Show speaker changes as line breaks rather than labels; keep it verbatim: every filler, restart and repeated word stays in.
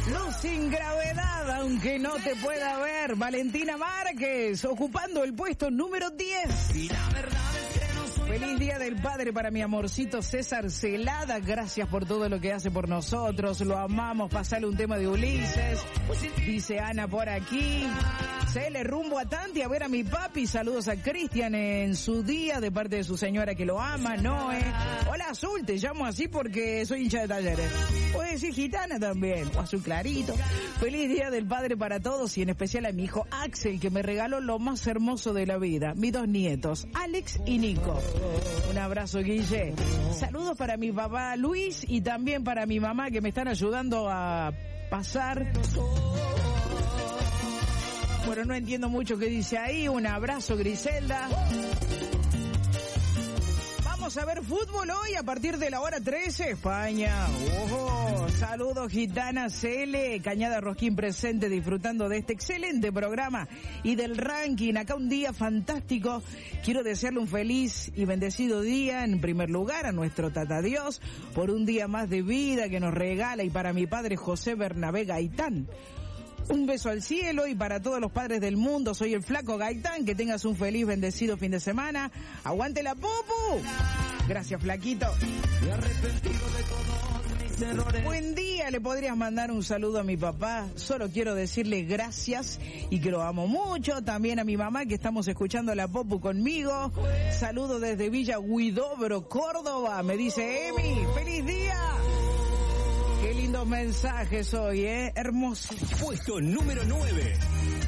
Luz sin gravedad, aunque no te pueda ver. Valentina Márquez, ocupando el puesto número diez.
Y la verdad es que no soy...
Feliz Día del Padre para mi amorcito César Celada. Gracias por todo lo que hace por nosotros. Lo amamos. Pasale un tema de Ulises. Dice Ana por aquí. Cele rumbo a Tanti a ver a mi papi. Saludos a Cristian en su día de parte de su señora que lo ama, Noé. Hola Azul, te llamo así porque soy hincha de Talleres. Puedes decir gitana también, o Azul Clarito. Feliz Día del Padre para todos y en especial a mi hijo Axel, que me regaló lo más hermoso de la vida. Mis dos nietos, Alex y Nico. Un abrazo, Guille. Saludos para mi papá Luis y también para mi mamá que me están ayudando a pasar. Bueno, no entiendo mucho qué dice ahí. Un abrazo, Griselda. Vamos a ver fútbol hoy a partir de la hora trece, España. Ojo, saludos gitana Cele, Cañada Rosquín presente disfrutando de este excelente programa y del ranking. Acá un día fantástico. Quiero desearle un feliz y bendecido día en primer lugar a nuestro Tata Dios por un día más de vida que nos regala y para mi padre José Bernabé Gaitán. Un beso al cielo y para todos los padres del mundo. Soy el Flaco Gaitán. Que tengas un feliz, bendecido fin de semana. ¡Aguante la pupu! Gracias, Flaquito.
Me he arrepentido de todos mis errores.
Buen día. Le podrías mandar un saludo a mi papá. Solo quiero decirle gracias y que lo amo mucho. También a mi mamá que estamos escuchando la pupu conmigo. Saludo desde Villa Huidobro, Córdoba. Me dice Emi. ¡Feliz día! Qué lindos mensajes hoy, ¿eh? Hermoso.
Puesto número nueve.